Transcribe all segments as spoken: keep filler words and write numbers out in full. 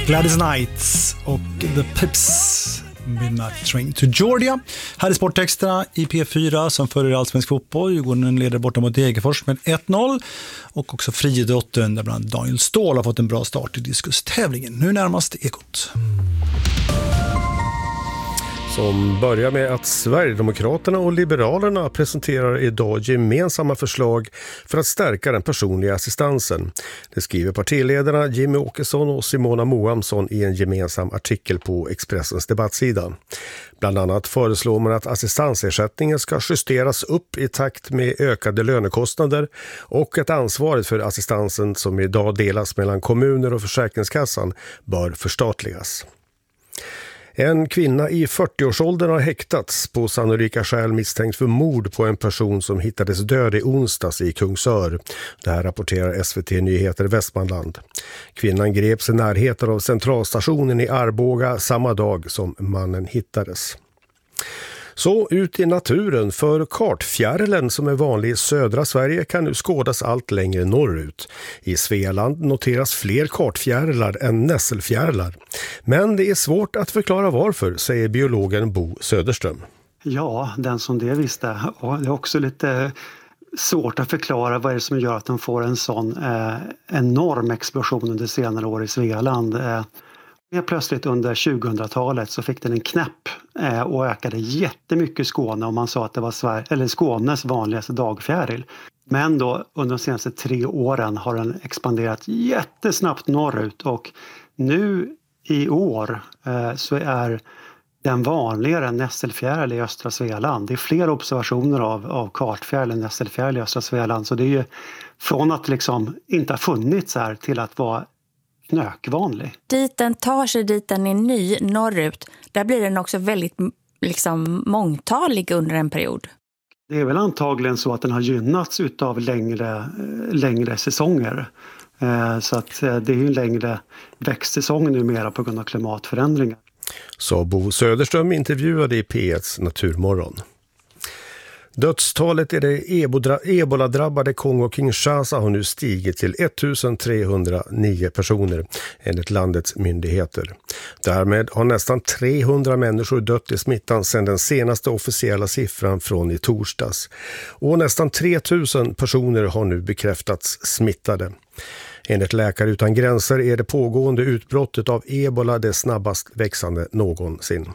Gladys Knight och The Pips, Midnight Train to Georgia. Här är Sportextra i P fyra som följer allsvensk fotboll. Djurgården leder borta mot Degerfors med ett noll. Och också friidrotten där bland Daniel Ståhl har fått en bra start i diskustävlingen. Nu närmast Ekot. Som börjar med att Sverigedemokraterna och Liberalerna presenterar idag gemensamma förslag för att stärka den personliga assistansen. Det skriver partiledarna Jimmy Åkesson och Simona Moamsson i en gemensam artikel på Expressens debattsida. Bland annat föreslår man att assistansersättningen ska justeras upp i takt med ökade lönekostnader och att ansvaret för assistansen som idag delas mellan kommuner och Försäkringskassan bör förstatligas. En kvinna i fyrtioårsåldern har häktats på sannolika skäl misstänkt för mord på en person som hittades död i onsdags i Kungsör. Det här rapporterar S V T Nyheter Västmanland. Kvinnan greps i närheten av centralstationen i Arboga samma dag som mannen hittades. Så ut i naturen, för kartfjärilen som är vanlig i södra Sverige kan nu skådas allt längre norrut. I Svealand noteras fler kartfjärilar än nässelfjärilar. Men det är svårt att förklara varför, säger biologen Bo Söderström. Ja, den som det visste. Och det är också lite svårt att förklara vad det är som gör att de får en sån eh, enorm explosion under senare år i Svealand. Eh, Plötsligt under tjugohundratalet så fick den en knäpp eh, och ökade jättemycket i Skåne, och man sa att det var Sverige, eller Skånes vanligaste dagfjäril. Men då under de senaste tre åren har den expanderat jättesnabbt norrut, och nu i år eh, så är den vanligare än nässelfjäril i östra Svealand. Det är fler observationer av, av kartfjäril än nässelfjäril i östra Svealand, så det är ju från att liksom inte ha funnits här till att vara knökvanlig. Dit den tar sig, dit den är ny norrut, där blir den också väldigt liksom mångtalig under en period. Det är väl antagligen så att den har gynnats utav längre, längre säsonger. Så att det är ju en längre växtsäsong numera på grund av klimatförändringar. Så Bo Söderström intervjuade i P etts Naturmorgon. Dödstalet i det ebola-drabbade Kongo-Kinshasa har nu stigit till ettusentrehundranio personer enligt landets myndigheter. Därmed har nästan trehundra människor dött i smittan sedan den senaste officiella siffran från i torsdags. Och nästan tre tusen personer har nu bekräftats smittade. Enligt Läkare utan gränser är det pågående utbrottet av ebola det snabbast växande någonsin.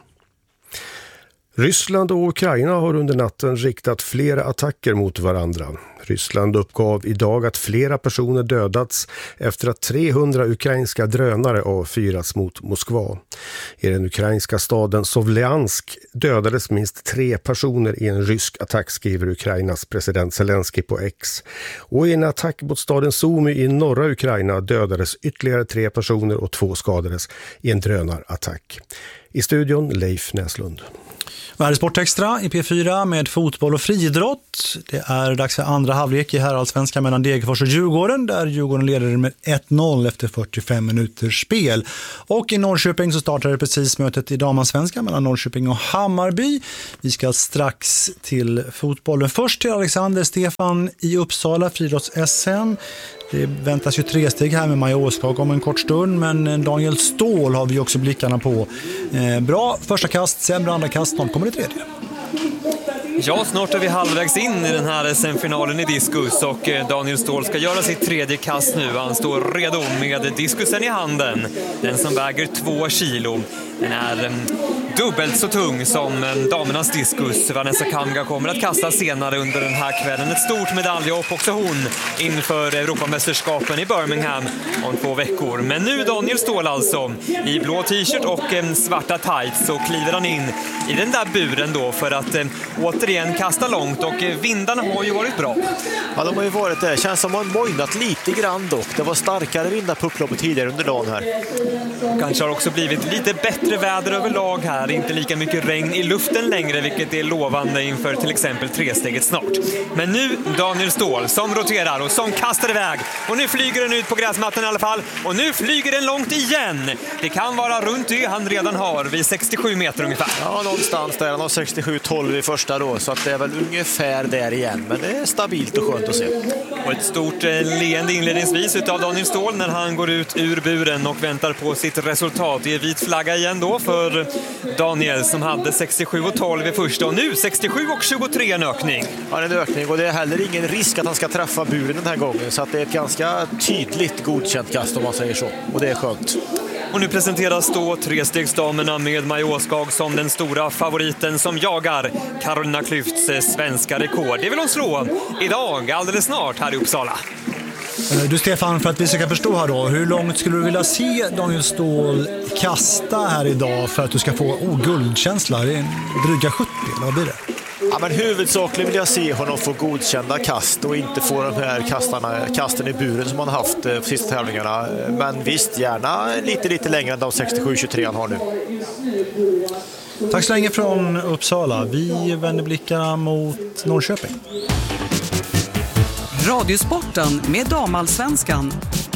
Ryssland och Ukraina har under natten riktat flera attacker mot varandra. Ryssland uppgav idag att flera personer dödats efter att trehundra ukrainska drönare avfyrats mot Moskva. I den ukrainska staden Sovliansk dödades minst tre personer i en rysk attack, skriver Ukrainas president Zelensky på X. Och i en attack mot staden Sumy i norra Ukraina dödades ytterligare tre personer och två skadades i en drönarattack. I studion Leif Näslund. Här är Sportextra i P fyra med fotboll och friidrott. Det är dags för andra halvlek i herrallsvenskan mellan Degerfors och Djurgården, där Djurgården leder med ett noll efter fyrtiofem minuters spel. Och i Norrköping så startade precis mötet i damansvenskan mellan Norrköping och Hammarby. Vi ska strax till fotbollen. Först till Alexander Stefan i Uppsala, friidrotts-S M. Det väntas ju tre steg här med Maja Åskag om en kort stund, men Daniel Ståhl har vi också blickarna på. Eh, bra första kast, sämre andra kast, snart kommer det tredje. Ja, snart är vi halvvägs in i den här S M-finalen i diskus, och Daniel Ståhl ska göra sitt tredje kast nu. Han står redo med diskusen i handen. Den som väger två kilo. Den är dubbelt så tung som damernas diskus. Vanessa Kamga kommer att kasta senare under den här kvällen. Ett stort medaljhopp också hon inför Europamästerskapen i Birmingham om två veckor. Men nu Daniel Ståhl alltså i blå t-shirt och svarta tights, så kliver han in i den där buren då för att återigen kasta långt, och vindarna har ju varit bra. Ja, de har ju varit det. Känns som man mojnat lite grann dock. Det var starkare vindar på upploppet tidigare under dagen här. Kanske har också blivit lite bättre väder överlag här är det inte lika mycket regn i luften längre, vilket är lovande inför till exempel tresteget snart. Men nu Daniel Ståhl som roterar och som kastar iväg. Och nu flyger den ut på gräsmattan i alla fall. Och nu flyger den långt igen. Det kan vara runt det han redan har vid sextiosju meter ungefär. Ja, någonstans där. Han har sextiosju tolv i första då, så att det är väl ungefär där igen. Men det är stabilt och skönt att se. Och ett stort eh, leende inledningsvis utav Daniel Ståhl när han går ut ur buren och väntar på sitt resultat. Det är vit flagga igen då för Daniel som hade sextiosju tolv i första och nu sextiosju tjugotre en ökning. Ja, en ökning och det är heller ingen risk att han ska träffa buren den här gången, så att det är ett ganska tydligt godkänt kast om man säger så, och det är skönt. Och nu presenteras då trestegsdamerna med Maja Åskag som den stora favoriten som jagar Carolina Klüfts svenska rekord. Det vill hon slå idag, alldeles snart här i Uppsala. Du Stefan, för att vi ska förstå här då, hur långt skulle du vilja se Daniel Ståhl kasta här idag för att du ska få oh, guldkänsla? Det är en dryga sjuttio, eller vad blir det? Ja, men huvudsakligen vill jag se honom få godkända kast och inte få de här kastarna, kasten i buren som han har haft på sista tävlingarna. Men visst, gärna lite, lite längre än de sextiosju tjugotre han har nu. Tack så länge från Uppsala. Vi vänder blickarna mot Norrköping. Radiosporten med Damallsvenskan.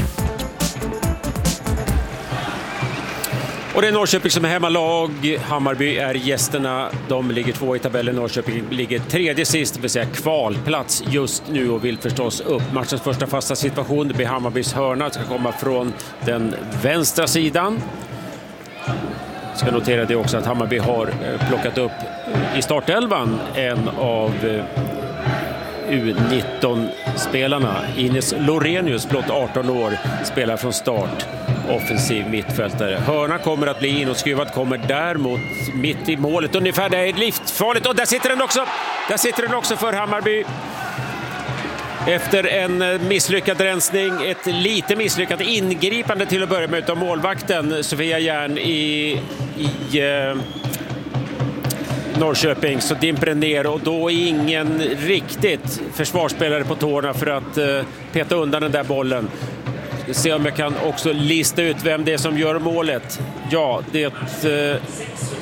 Och det är Norrköping som är hemmalag. Hammarby är gästerna. De ligger två i tabellen. Norrköping ligger tredje sist, det vill säga kvalplats just nu och vill förstås upp. Matchens första fasta situation, det blir Hammarbys hörna. Ska komma från den vänstra sidan. Jag ska notera det också att Hammarby har plockat upp i startelvan en av U nitton-spelarna. Ines Lorenius, blott arton år, spelar från start. Offensiv mittfältare. Hörna kommer att bli inåtskruvad, kommer däremot mitt i målet ungefär. Det är livsfarligt och där sitter den också. Där sitter den också för Hammarby. Efter en misslyckad rensning, ett lite misslyckat ingripande till att börja med utav målvakten Sofia Järn i, i eh, Norrköping, så dimper den ner och då är ingen riktigt försvarsspelare på tårna för att eh, peta undan den där bollen. Se om jag kan också lista ut vem det är som gör målet. Ja, det är eh,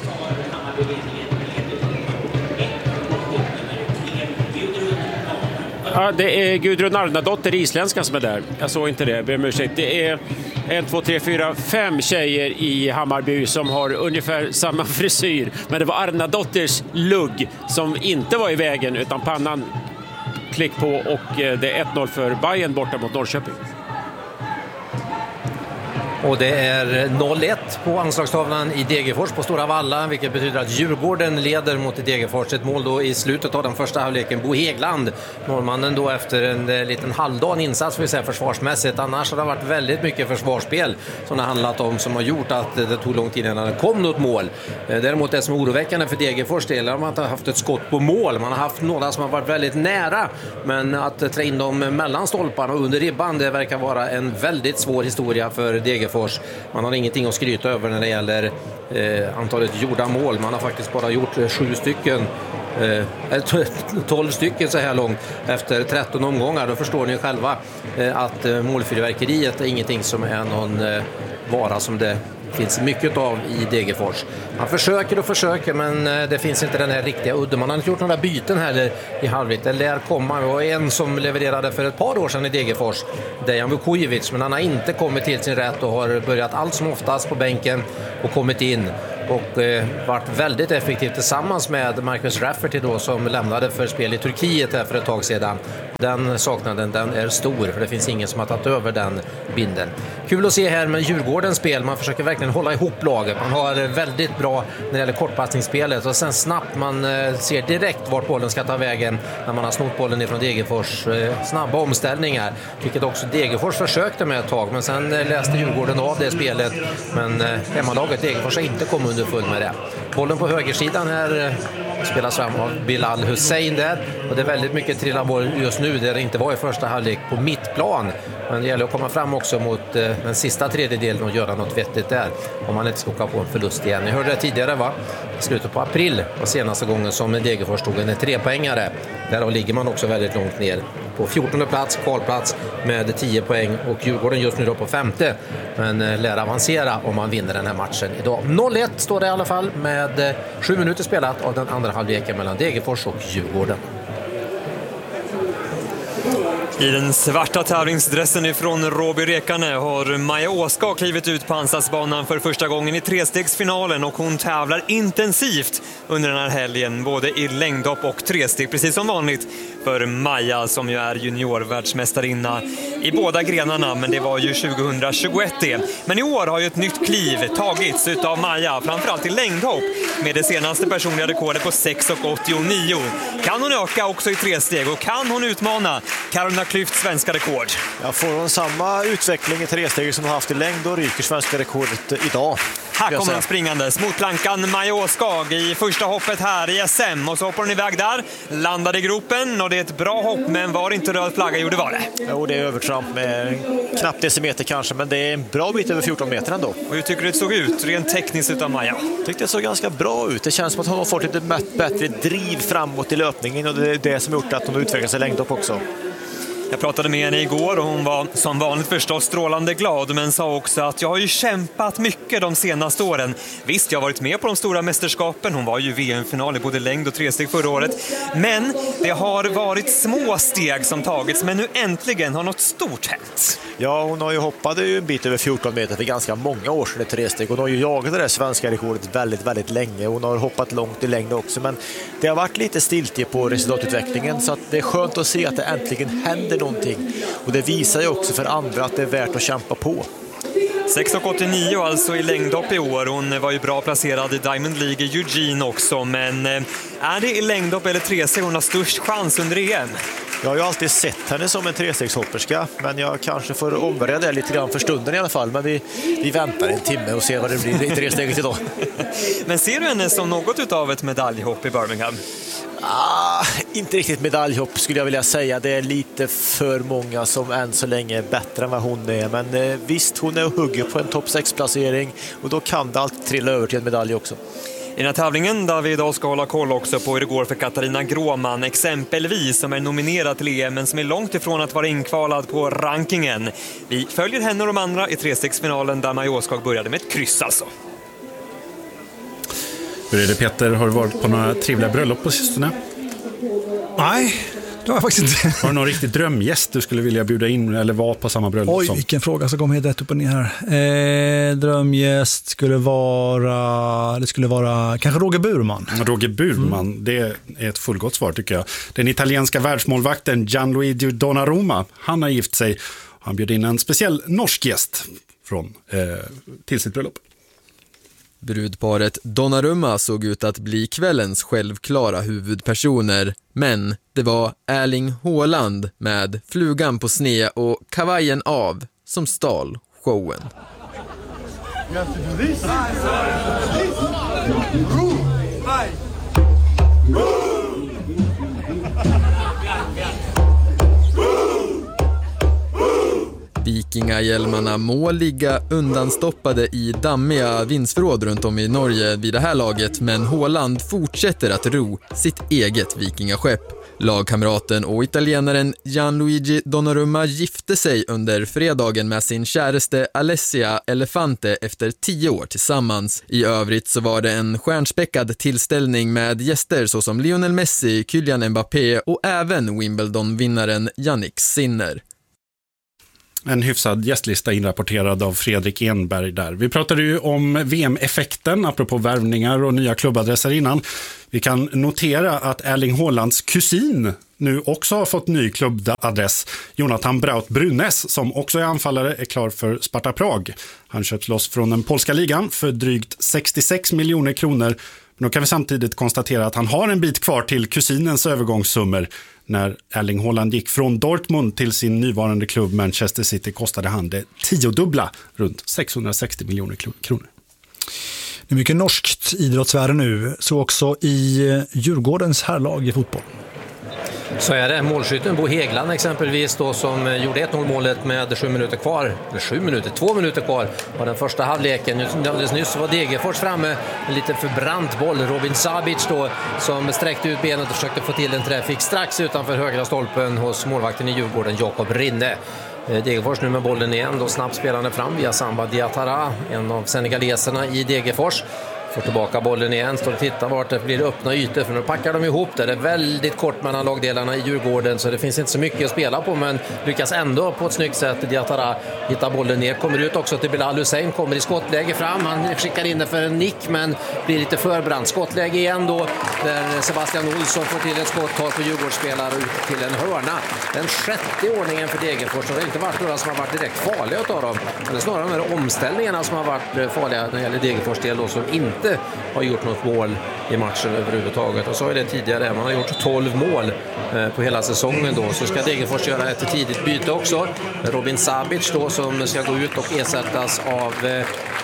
ja, det är Gudrun Arnadotter, isländska, som är där. Jag såg inte det, ber om ursäkt. Det är en, två, tre, fyra, fem tjejer i Hammarby som har ungefär samma frisyr. Men det var Arnadotters lugg som inte var i vägen utan pannan klick på, och det är ett noll för Bayern borta mot Norrköping. Och det är noll ett på anslagstavlan i Degerfors på Stora Valla, vilket betyder att Djurgården leder mot Degerfors. Ett mål då i slutet av den första halvleken. Bo Hegland, norrmannen, då efter en liten halvdan insats, vill säga försvarsmässigt. Annars har det varit väldigt mycket försvarsspel som det har handlat om, som har gjort att det tog lång tid innan det kom något mål. Däremot det som är oroväckande för Degerfors del är att man inte har haft ett skott på mål. Man har haft några som har varit väldigt nära, men att trä in dem mellan stolparna och under ribban, det verkar vara en väldigt svår historia för Degerfors. Man har ingenting att skryta över när det gäller eh, antalet gjorda mål. Man har faktiskt bara gjort eh, sju stycken, eh, tolv stycken så här långt efter tretton omgångar. Då förstår ni själva eh, att eh, målfyrverkeriet är ingenting som är någon eh, vara som det finns mycket av i Degerfors. Man försöker och försöker, men det finns inte den här riktiga udden. Man har inte gjort några byten heller i halvlek. Det lär komma. Och en som levererade för ett par år sedan i Degerfors, Dejan Vukojevic, men han har inte kommit till sin rätt och har börjat allt som oftast på bänken och kommit in och eh, varit väldigt effektiv tillsammans med Marcus Rafferty då, som lämnade för spel i Turkiet här för ett tag sedan. Den saknaden, den är stor, för det finns ingen som har tagit över den binden. Kul att se här med Djurgårdens spel. Man försöker verkligen hålla ihop laget. Man har väldigt bra när det gäller kortpassningsspelet, och sen snabbt man eh, ser direkt vart bollen ska ta vägen när man har snott bollen ifrån Degerfors. Eh, snabba omställningar, vilket också Degerfors försökte med ett tag, men sen eh, läste Djurgården av det spelet. Men eh, hemmalaget Degerfors har inte kommit under full med det. Bollen på högersidan här eh, spelas fram av Bilal Hussein där, och det är väldigt mycket trilla boll just nu där det inte var i första halvlek på mittplan. Men det gäller att komma fram också mot eh, den sista tredjedelen och göra något vettigt där, om man inte ska åka på en förlust igen. Ni hörde det tidigare, va? I slutet på april var senaste gången som Degerfors tog en trepoängare. Där ligger man också väldigt långt ner på fjortonde plats, kvalplats med tio poäng och Djurgården just nu då på femte. Men lär avancera om man vinner den här matchen idag. noll ett står det i alla fall med sju minuter spelat av den andra halvleken mellan Degerfors och Djurgården. I den svarta tävlingsdressen ifrån Råby Rekane har Maja Åskag klivit ut på Ansatsbanan för första gången i trestegsfinalen och hon tävlar intensivt under den här helgen, både i längdhopp och tresteg, precis som vanligt för Maja som ju är juniorvärldsmästarinna i båda grenarna, men det var ju tjugohundratjugoett det. Men i år har ju ett nytt kliv tagits utav Maja, framförallt i längdhopp med det senaste personliga rekordet på sex åttionio. Kan hon öka också i tresteg och kan hon utmana Carolina Klüfts svenska rekord? Ja, får hon samma utveckling i tresteg som hon haft i längd, då ryker svenska rekordet idag. Här kommer hon springandes mot plankan, Maja Åskag i första hoppet här i S M, och så hoppar hon iväg där, landade i gropen och det är ett bra hopp, men var inte röd flagga? Jo, det var det. Jo, det är övertramp med knappt decimeter kanske, men det är en bra bit över fjorton meter ändå. Och hur tycker du det såg ut rent tekniskt utav Maja? Jag tyckte det såg ganska bra ut. Det känns som att hon har fått lite bättre driv framåt i löpningen och det är det som gjort att hon utvecklar sig längd upp också. Jag pratade med henne igår och hon var som vanligt förstås strålande glad, men sa också att jag har ju kämpat mycket de senaste åren. Visst, jag har varit med på de stora mästerskapen. Hon var ju V M-final i både längd och tresteg förra året. Men det har varit små steg som tagits, men nu äntligen har något stort hänt. Ja, hon har ju hoppat ju en bit över fjorton meter för ganska många år sedan i tresteg. Hon har ju jagat det där svenska rekordet väldigt, väldigt länge. Hon har hoppat långt i längd också, men det har varit lite stiltje på resultatutvecklingen, så att det är skönt att se att det äntligen händer någonting. Och det visar ju också för andra att det är värt att kämpa på. sex åttionio alltså i längdhopp i år. Hon var ju bra placerad i Diamond League i Eugene också. Men är det i längdhopp eller tresteg hon har störst chans under E M? Jag har ju alltid sett henne som en trestegshopperska, men jag kanske får omvärdera det lite grann för stunden i alla fall. Men vi, vi väntar en timme och ser vad det blir i tresteget idag. Men ser du henne som något utav ett medaljhopp i Birmingham? Ah, inte riktigt medaljhopp skulle jag vilja säga. Det är lite för många som än så länge är bättre än vad hon är. Men eh, visst, hon är och hugger på en topp sex-placering och då kan det alltid trilla över till en medalj också. I den här tävlingen där vi idag ska hålla koll också på hur det går för Katarina Gråman exempelvis, som är nominerad till E M men som är långt ifrån att vara inkvalad på rankingen. Vi följer henne och de andra i trestegsfinalen där Maja Åskag började med ett kryss alltså. Hur är det, Peter? Har du varit på några trevliga bröllop på sistone? Nej, det har jag faktiskt inte. Har du någon riktig drömgäst du skulle vilja bjuda in eller vara på samma bröllop? Oj, som? vilken fråga som kom helt rätt upp och ner här. Eh, drömgäst skulle vara, det skulle vara kanske Roger Burman. Roger Burman, mm. det är ett fullgott svar tycker jag. Den italienska världsmålvakten Gianluigi Donnarumma, han har gift sig. Han bjöd in en speciell norsk gäst från, eh, till sitt bröllop. Brudparet Donnarumma såg ut att bli kvällens självklara huvudpersoner, men det var Erling Haaland med flugan på sne och kavajen av som stal showen. Vikingahjälmarna må ligga undanstoppade i dammiga vindsförråd runt om i Norge vid det här laget, men Haaland fortsätter att ro sitt eget vikingaskepp. Lagkamraten och italienaren Gianluigi Donnarumma gifte sig under fredagen med sin käraste Alessia Elefante efter tio år tillsammans. I övrigt så var det en stjärnspäckad tillställning med gäster såsom Lionel Messi, Kylian Mbappé och även Wimbledon-vinnaren Jannik Sinner. En hyfsad gästlista inrapporterad av Fredrik Enberg där. Vi pratade ju om V M-effekten apropå värvningar och nya klubbadresser innan. Vi kan notera att Erling Haalands kusin nu också har fått ny klubbadress. Jonathan Braut Brunes, som också är anfallare, är klar för Sparta Prag. Han köps loss från den polska ligan för drygt sextiosex miljoner kronor. Men då kan vi samtidigt konstatera att han har en bit kvar till kusinens övergångssummor. När Erling Haaland gick från Dortmund till sin nuvarande klubb Manchester City kostade han det tiodubbla, runt sexhundrasextio miljoner kronor. Det är mycket norskt idrottsvärde nu, så också i Djurgårdens herrlag i fotboll. Så är det. Målskytten Bo Hegland exempelvis då, som gjorde ett noll-målet med sju minuter kvar. Eller sju minuter, två minuter kvar av den första halvleken. Alldeles nyss var Degerfors framme. En lite förbrant boll. Robin Sabic då, som sträckte ut benet och försökte få till en träff. Fick strax utanför högra stolpen hos målvakten i Djurgården, Jakob Rinne. Degerfors nu med bollen igen, då snabbt spelande fram via Samba Diatara, en av senegaleserna i Degerfors. Får tillbaka bollen igen, står och tittar vart det blir öppna ytor, för nu packar de ihop det. Det är väldigt kort mellan lagdelarna i Djurgården, så det finns inte så mycket att spela på, men lyckas ändå på ett snyggt sätt Diatara hitta bollen ner. Kommer ut också till Bilal Hussein, kommer i skottläge fram, han skickar in det för en nick men blir lite förbrant. Skottläge igen då, där Sebastian Olsson får till ett skott, tar på Djurgårdsspelare ut till en hörna. Den sjätte ordningen för Degerfors, och det har inte varit några som har varit direkt farliga utav dem. Det är snarare de här omställningarna som har varit farliga när det gäller Degerfors del då, som inte har gjort något mål i matchen överhuvudtaget. Och så är det tidigare, man har gjort tolv mål eh, på hela säsongen då. Så ska Degerfors göra ett tidigt byte också. Robin Sabic då, som ska gå ut och ersättas av eh,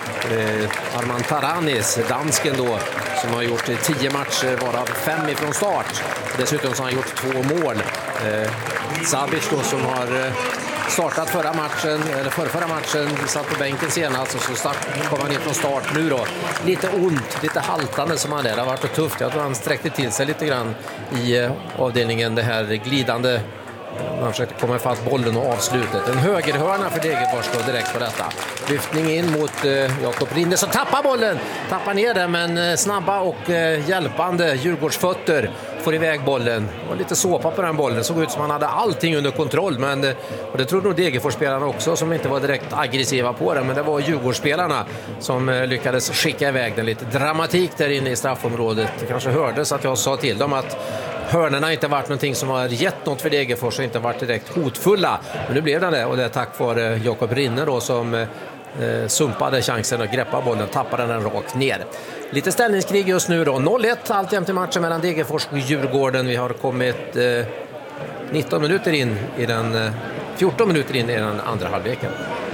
Arman Taranis, dansken då, som har gjort tio matcher, varav fem ifrån start. Dessutom så har han gjort två mål. Eh, Sabic då, som har eh, startat förra matchen, eller förra, förra matchen, satt på bänken senast, och så start, kom han in från start nu då. Lite ont, lite haltande som han är. Det har varit tufft. Jag tror han sträckte till sig lite grann i eh, avdelningen, det här glidande. Man försökte komma ifatt bollen och avslutet. En högerhörna för Degerfors då direkt på detta. Lyftning in mot eh, Jakob Rinde, som tappar bollen. Tappar ner den, men eh, snabba och eh, hjälpande Djurgårdsfötter får iväg bollen. Det var lite såpa på den bollen. Det såg ut som han hade allting under kontroll. Men, eh, och det trodde nog Degerfors-spelarna också, som inte var direkt aggressiva på den. Men det var Djurgårdsspelarna som eh, lyckades skicka iväg den. Lite dramatik där inne i straffområdet. Det kanske hördes att jag sa till dem att hörnerna inte varit någonting som har gett något för Degerfors och inte varit direkt hotfulla. Men nu blev det det, och det är tack vare Jakob Rinne då, som eh, sumpade chansen att greppa bollen, tappade den rakt ner. Lite ställningskrig just nu då. noll ett alltjämt i matchen mellan Degerfors och Djurgården. Vi har kommit eh, nitton minuter in i den, eh, fjorton minuter in i den andra halvleken.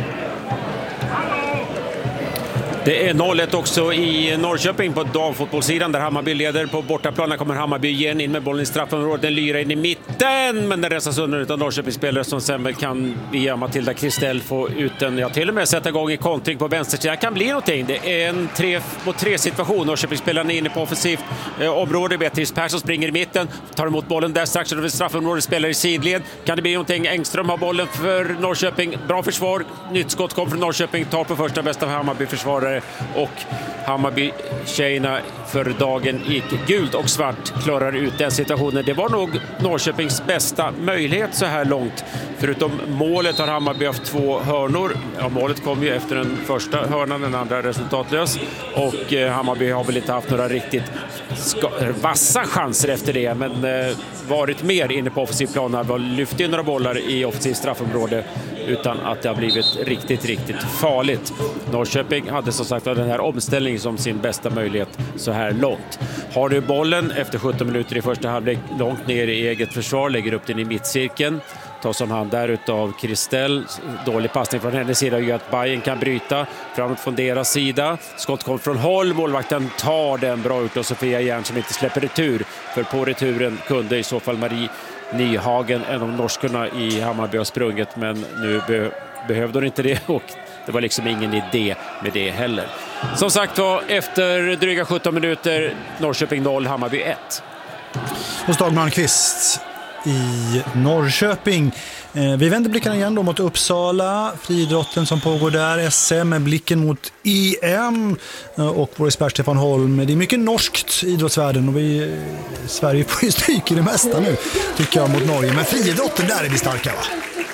Det är noll ett också i Norrköping på damfotbollssidan, där Hammarby leder på bortaplan. Kommer Hammarby igen in med bollen i straffområdet. Den lyrar in i mitten, men den resas under av Norrköpingsspelare som sen väl kan via Matilda Kristell få ut den. Ja, till och med sätta igång i kontring på vänstersidan. Det kan bli någonting. Det är en tre mot tre situation. Norrköpingsspelarna är inne på offensivt eh, område. Beatrice Persson springer i mitten, tar emot bollen där strax över straffområdet, spelar i sidled. Kan det bli någonting? Engström har bollen för Norrköping. Bra försvar. Nytt skott kom från Norrköping. Tar på första bästa av Hammarby-försvarare. Och Hammarby-tjejerna för dagen gick gult och svart, klarar ut den situationen. Det var nog Norrköpings bästa möjlighet så här långt. Förutom målet har Hammarby haft två hörnor. Ja, målet kom ju efter den första hörnan, den andra resultatlös. Och eh, Hammarby har väl inte haft några riktigt ska- vassa chanser efter det, men eh, varit mer inne på offensiv plan. Har lyft in några bollar i offensiv straffområde utan att det har blivit riktigt, riktigt farligt. Norrköping hade som sagt den här omställningen som sin bästa möjlighet så här långt. Har du bollen efter sjutton minuter i första halvlek långt ner i eget försvar, lägger upp den i mittcirkeln. Tas om hand där utav Kristell. Dålig passning från hennes sida, gör att Bayern kan bryta framåt från deras sida. Skott kom från håll, målvakten tar den bra ut, och Sofia Järn som inte släpper retur. För på returen kunde i så fall Marie Nyhagen, en av norskorna i Hammarby, har sprungit, men nu be- behövde hon inte det, och det var liksom ingen idé med det heller. Som sagt var, efter dryga sjutton minuter, Norrköping noll, Hammarby ett. Hos Dag Malmqvist i Norrköping. Vi vänder blickarna igen då mot Uppsala, friidrotten som pågår där, S M med blicken mot E M och vår expert Stefan Holm. Det är mycket norskt i idrottsvärlden, och vi Sverige får ju stryk i det mesta nu, tycker jag, mot Norge. Men friidrotten, där är vi starka, va?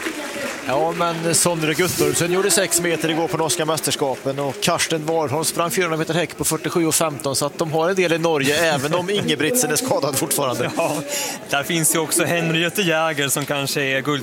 Ja, men Sondre Guttormsen gjorde sex meter igår på norska mästerskapen, och Karsten Warholm sprang fyrahundra meter häck på fyrtiosju och femton, så att de har en del i Norge, även om Ingebrigtsen är skadad fortfarande. Ja, där finns ju också Henriette Jäger som kanske är guld